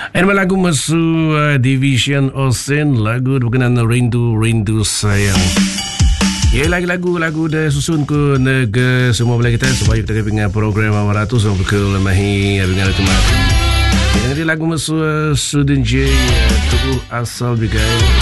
Ini lagu masuk Division Ocean, lagu berkenaan Rindu Sayang. Ya, lagu dah susun ke nega semua boleh kita supaya kita dengan program Amarato sampai ke lemahi dengan kemarin. Ini lagu masuk Sudin J, tubuh asal bigai.